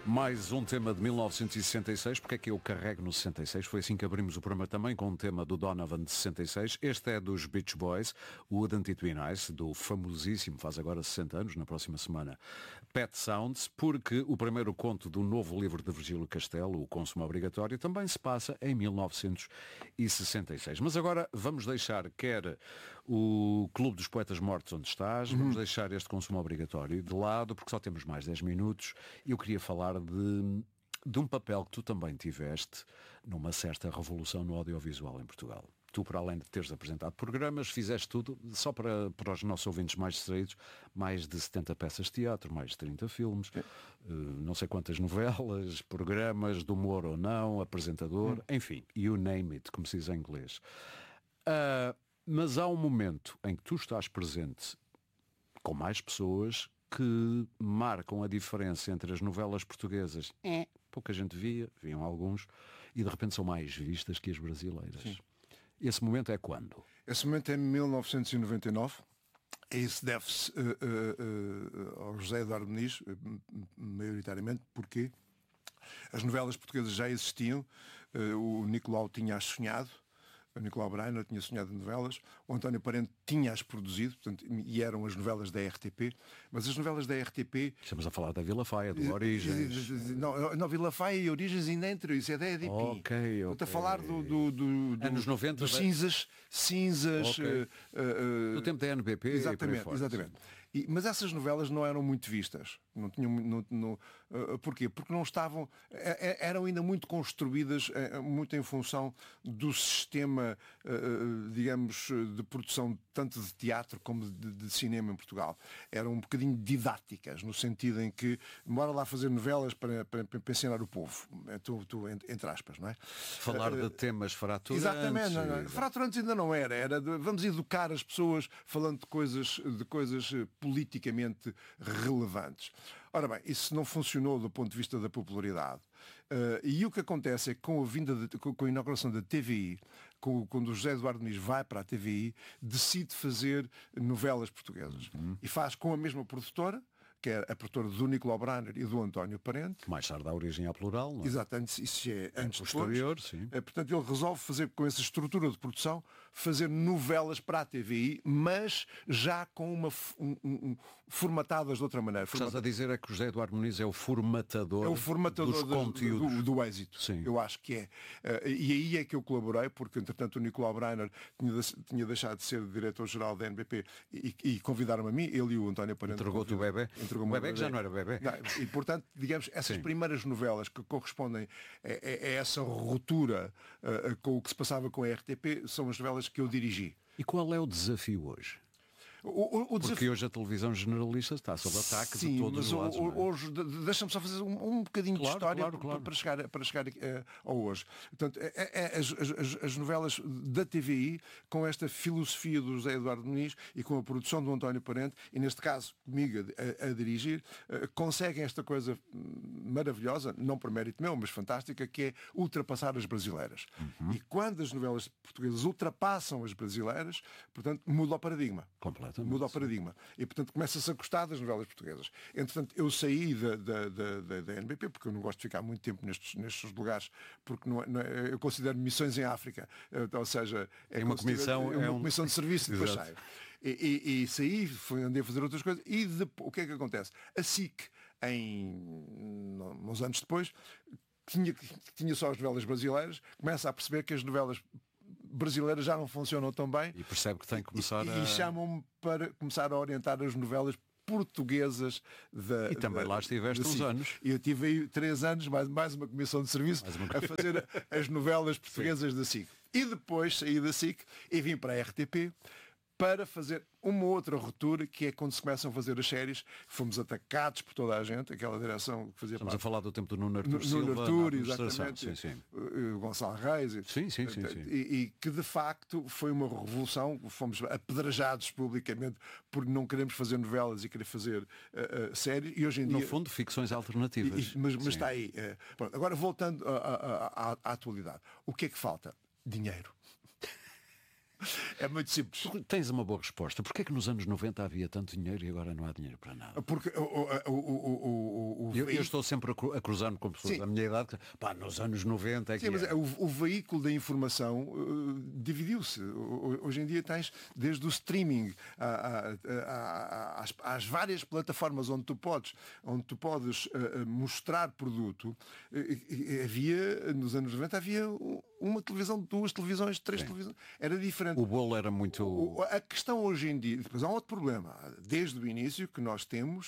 Mais um tema de 1966. Porque é que eu carrego no 66? Foi assim que abrimos o programa também com um tema do Donovan de 66. Este é dos Beach Boys, o Wouldn't It Be Nice, do famosíssimo, faz agora 60 anos, na próxima semana, Pet Sounds, porque o primeiro conto do novo livro de Virgílio Castelo, O Consumo Obrigatório, também se passa em 1966. Mas agora vamos deixar quer o Clube dos Poetas Mortos onde estás, vamos deixar este Consumo Obrigatório de lado, porque só temos mais 10 minutos e eu queria falar de um papel que tu também tiveste numa certa revolução no audiovisual em Portugal. Tu, para além de teres apresentado programas, fizeste tudo, só para os nossos ouvintes mais distraídos, mais de 70 peças de teatro, mais de 30 filmes, não sei quantas novelas, programas de humor ou não, apresentador, enfim, you name it, como se diz em inglês. Mas há um momento em que tu estás presente com mais pessoas que marcam a diferença entre as novelas portuguesas. Pouca gente viam alguns, e de repente são mais vistas que as brasileiras. Sim. Esse momento é quando? Esse momento é 1999. Isso deve-se ao José Eduardo Muniz, maioritariamente, porque as novelas portuguesas já existiam. O Nicolau tinha sonhado. O Nicolau Breiner tinha sonhado em novelas, o António Parente tinha-as produzido, portanto, e eram as novelas da RTP, mas as novelas da RTP... Estamos a falar da Vila Faia, do Origens. Não, Vila Faia e Origens ainda entre isso, é da EDP. Ok. Estou a falar do anos 90, dos cinzas okay. Do tempo da NBP. Exatamente. Mas essas novelas não eram muito vistas. Não tinham, porquê? Porque não estavam... Eram ainda muito construídas, muito em função do sistema, digamos, de produção tanto de teatro como de cinema em Portugal. Eram um bocadinho didáticas, no sentido em que bora lá fazer novelas para ensinar o povo. Entre aspas, não é? Falar de temas fraturantes. Exatamente. Não. Fraturantes ainda não era vamos educar as pessoas falando de coisas politicamente relevantes. Ora bem, isso não funcionou do ponto de vista da popularidade. E o que acontece é que com a inauguração da TVI, quando o José Eduardo Muniz vai para a TVI, decide fazer novelas portuguesas. E faz com a mesma produtora, que é a produtora do Nicolau Breiner e do António Parente. Mais tarde dá origem à Plural, não é? Exatamente, isso é antes posterior, sim. Portanto, ele resolve fazer, com essa estrutura de produção, fazer novelas para a TVI, mas já com formatadas de outra maneira. Estás a dizer é que o José Eduardo Muniz é o formatador dos conteúdos. Do êxito. Sim. Eu acho que é. E aí é que eu colaborei, porque entretanto o Nicolau Breiner tinha deixado de ser diretor-geral da NBP e convidaram-me a mim, ele e o António Parente. Entregou-te o bebê? O bebê que já não era bebê. E portanto, digamos, essas primeiras novelas que correspondem a essa ruptura com o que se passava com a RTP são as novelas que eu dirigi. E qual é o desafio hoje? Porque hoje a televisão generalista está sob ataque de todos os lados. Hoje, deixa-me só fazer um bocadinho de história para chegar ao hoje. Portanto, as novelas da TVI, com esta filosofia do José Eduardo Muniz e com a produção do António Parente, e neste caso comigo a dirigir, conseguem esta coisa maravilhosa, não por mérito meu, mas fantástica, que é ultrapassar as brasileiras. E quando as novelas portuguesas ultrapassam as brasileiras, portanto, muda o paradigma. Muda o paradigma. E, portanto, começa-se a gostar das novelas portuguesas. Entretanto, eu saí da NBP, porque eu não gosto de ficar muito tempo nestes lugares, porque eu considero missões em África. Ou seja, é uma comissão de serviço, depois saio. E saí, andei a fazer outras coisas, e depois, o que é que acontece? A SIC, uns anos depois, tinha só as novelas brasileiras, começa a perceber que as novelas brasileiras já não funcionam tão bem e percebe que tem que começar e chamam-me para começar a orientar as novelas portuguesas e também lá estiveste uns anos. E eu tive aí 3 anos, mais uma comissão de serviço a fazer as novelas portuguesas da SIC. E depois saí da SIC e vim para a RTP para fazer uma outra ruptura, que é quando se começam a fazer as séries. Fomos atacados por toda a gente, aquela direção que fazia. Estamos a falar do tempo do Nuno Artur Silva, Nuno Artur, exatamente. Sim. Gonçalo Reis. Sim. E que de facto foi uma revolução. Fomos apedrejados publicamente por não queremos fazer novelas e querer fazer séries. E hoje em dia, no fundo, ficções alternativas. Mas está aí. Pronto, agora voltando à atualidade. O que é que falta? Dinheiro. É muito simples. Tu tens uma boa resposta. Porquê é que nos anos 90 havia tanto dinheiro e agora não há dinheiro para nada? Porque o Eu estou sempre a cruzar-me com pessoas da minha idade, nos anos 90 é que... Sim, mas o veículo da informação dividiu-se. Hoje em dia tens desde o streaming às várias plataformas onde tu podes mostrar produto. Nos anos 90 havia uma televisão, 2 televisões, 3 televisões. Era diferente. O bolo era muito... A questão hoje em dia, depois há um outro problema. Desde o início que nós temos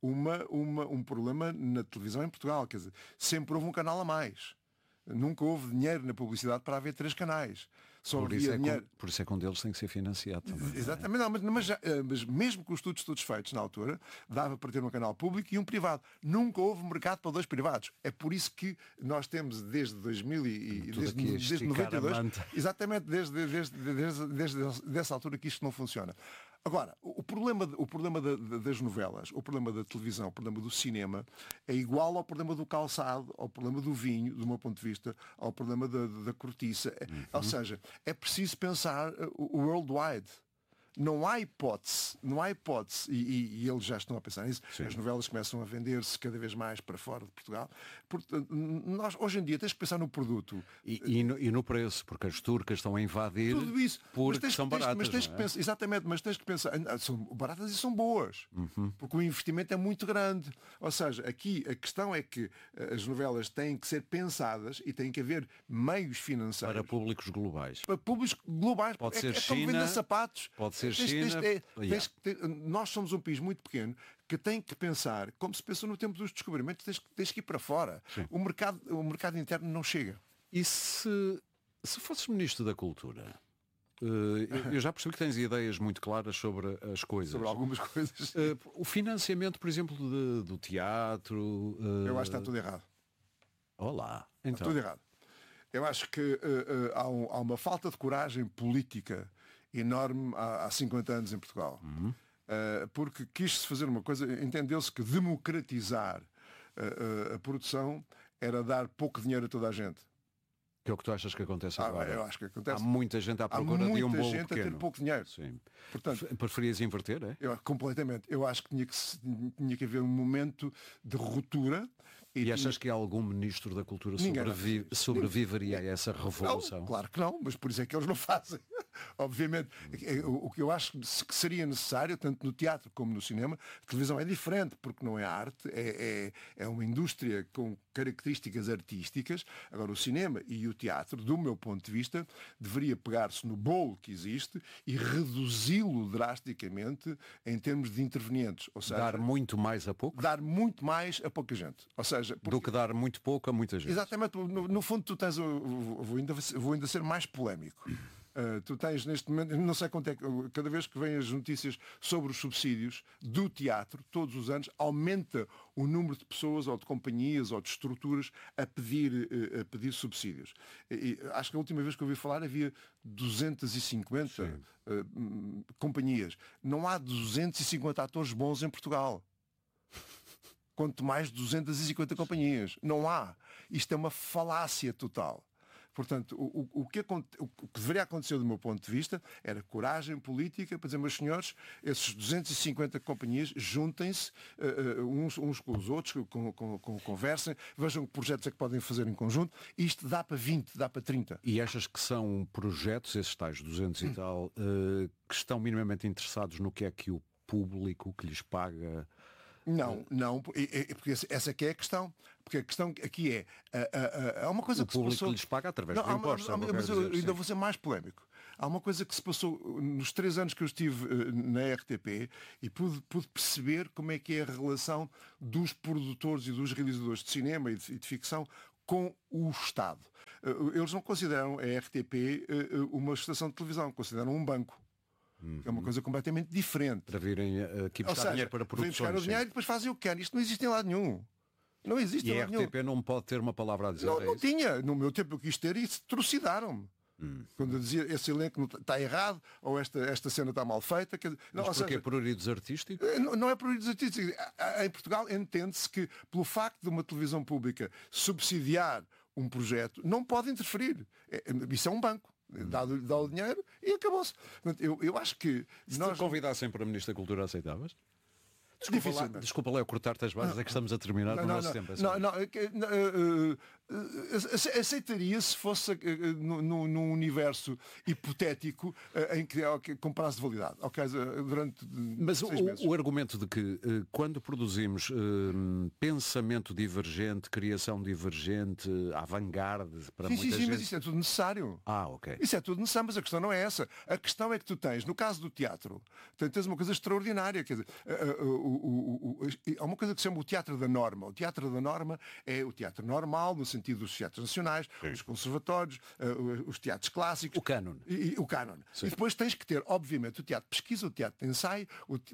um problema na televisão em Portugal. Quer dizer, sempre houve um canal a mais. Nunca houve dinheiro na publicidade para haver 3 canais. Por isso é que um deles tem que ser financiado também. Exatamente, mas mesmo com os estudos feitos na altura, dava para ter um canal público e um privado. Nunca houve mercado para 2 privados. É por isso que nós temos desde 2000 desde 92, exatamente desde essa altura que isto não funciona. Agora, o problema das novelas, o problema da televisão, o problema do cinema é igual ao problema do calçado, ao problema do vinho, do meu ponto de vista, ao problema da cortiça. Ou seja, é preciso pensar o worldwide. Não há hipótese, e eles já estão a pensar nisso. Sim. As novelas começam a vender-se cada vez mais para fora de Portugal. Portanto, nós, hoje em dia, tens que pensar no produto. E no preço, porque as turcas estão a invadir tudo isso. Porque são baratas. Mas tens que pensar, exatamente, mas tens que pensar, são baratas e são boas, porque o investimento é muito grande. Ou seja, aqui a questão é que as novelas têm que ser pensadas e têm que haver meios financeiros. Para públicos globais. Para públicos globais. Pode ser China, como vender sapatos. Pode ser China. Nós somos um país muito pequeno que tem que pensar, como se pensou no tempo dos descobrimentos, tens que ir para fora. O mercado interno não chega. E se fosses Ministro da Cultura? Eu já percebi que tens ideias muito claras sobre as coisas. Sobre algumas coisas. O financiamento, por exemplo, do teatro... Eu acho que está tudo errado. Olá. Então. Está tudo errado. Eu acho que há uma falta de coragem política enorme há 50 anos em Portugal. Porque quis-se fazer uma coisa, entendeu-se que democratizar a produção era dar pouco dinheiro a toda a gente. Que é o que tu achas que acontece agora? Eu acho que acontece. Há muita gente à procura de um bolo pequeno. Há muita gente a ter pouco dinheiro. Sim. Portanto, preferias inverter, é? Completamente. Eu acho que tinha que haver um momento de ruptura. E achas que algum Ministro da Cultura sobreviveria a essa revolução? Não, claro que não, mas por isso é que eles não fazem. Obviamente, o que eu acho que seria necessário, tanto no teatro como no cinema, a televisão é diferente, porque não é arte, é uma indústria com características artísticas. Agora, o cinema e o teatro, do meu ponto de vista, deveria pegar-se no bolo que existe e reduzi-lo drasticamente em termos de intervenientes. Ou seja, dar muito mais a pouco? Dar muito mais a pouca gente. Ou seja, do que dar muito pouco a muita gente. Exatamente. No fundo, tu tens... Vou ainda ser mais polémico. Tu tens neste momento, não sei quanto é que, cada vez que vêm as notícias sobre os subsídios do teatro, todos os anos, aumenta o número de pessoas ou de companhias ou de estruturas a pedir subsídios. E acho que a última vez que eu ouvi falar havia 250 companhias. Não há 250 atores bons em Portugal. Quanto mais 250 companhias. Não há. Isto é uma falácia total. Portanto, o que deveria acontecer do meu ponto de vista era coragem política para dizer, meus senhores, esses 250 companhias juntem-se uns com os outros, conversem, vejam que projetos é que podem fazer em conjunto. Isto dá para 20, dá para 30. E achas que são projetos, esses tais 200 e tal, que estão minimamente interessados no que é que o público que lhes paga... Não, porque essa aqui é a questão. Porque a questão aqui é uma coisa que se passou... O público que lhes paga através do imposto. Mas eu ainda vou ser mais polémico. Há uma coisa que se passou nos 3 anos que eu estive na RTP e pude perceber como é que é a relação dos produtores e dos realizadores de cinema e de ficção com o Estado. Eles não consideram a RTP uma estação de televisão, consideram um banco. É uma coisa completamente diferente. Para virem aqui buscar dinheiro para produções. Vêm buscar o dinheiro e depois fazem o que querem. Isto não existe em lado nenhum. Não existe em lado nenhum. E a RTP não pode ter uma palavra a dizer. Não tinha. No meu tempo eu quis ter e trucidaram-me. Quando eu dizia esse elenco está errado ou esta cena está mal feita. Mas porquê? Pruridos artísticos? Não é pruridos artísticos. Em Portugal entende-se que pelo facto de uma televisão pública subsidiar um projeto, não pode interferir. Isso é um banco. Dá o dinheiro e acabou-se. Eu acho que... Se te convidassem para Ministro da Cultura, aceitavas? Desculpa lá eu cortar-te as bases, é que estamos a terminar o nosso tempo. Aceitaria se fosse num universo hipotético em que com prazo de validade. Durante Mas 6 meses. O argumento de que quando produzimos pensamento divergente, criação divergente, avant-garde para muita gente... Sim, mas isso é tudo necessário. Ok. Isso é tudo necessário, mas a questão não é essa. A questão é que tu tens, no caso do teatro, tens uma coisa extraordinária. Quer dizer, há uma coisa que se chama o teatro da norma. O teatro da norma é o teatro normal, no sentido dos teatros nacionais, os conservatórios, os teatros clássicos. O cânon. O cânon. E depois tens que ter, obviamente, o teatro de pesquisa, o teatro de ensaio,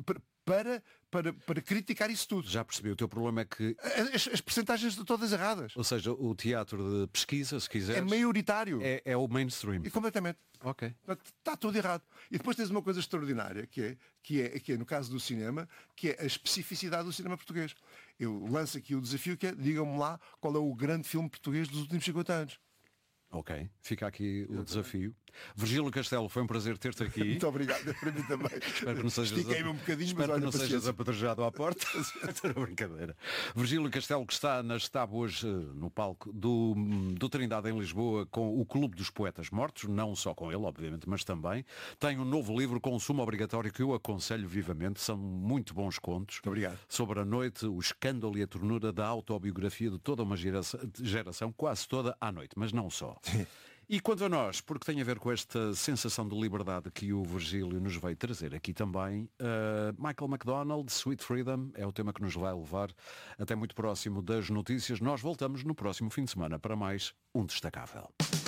para criticar isso tudo. Já percebi, o teu problema é que... As percentagens estão todas erradas. Ou seja, o teatro de pesquisa, se quiseres... É maioritário. É o mainstream. E completamente. Ok. Está tudo errado. E depois tens uma coisa extraordinária, que é no caso do cinema, que é a especificidade do cinema português. Eu lanço aqui o desafio que é, digam-me lá qual é o grande filme português dos últimos 50 anos. Ok, fica aqui o desafio. Virgílio Castelo, foi um prazer ter-te aqui. Muito obrigado, para mim também. Espero que não sejas, um bocadinho, espero mas que não sejas apedrejado à porta. Estou brincadeira. Virgílio Castelo, que está nas tábuas no palco do Trindade em Lisboa com o Clube dos Poetas Mortos, não só com ele, obviamente, mas também. Tem um novo livro, Consumo Obrigatório, que eu aconselho vivamente. São muito bons contos. Muito obrigado. Sobre a noite, o escândalo e a ternura da autobiografia de toda uma geração, quase toda à noite, mas não só. E quanto a nós, porque tem a ver com esta sensação de liberdade que o Virgílio nos veio trazer aqui também, Michael McDonald, Sweet Freedom, é o tema que nos vai levar até muito próximo das notícias. Nós voltamos no próximo fim de semana para mais um Destacável.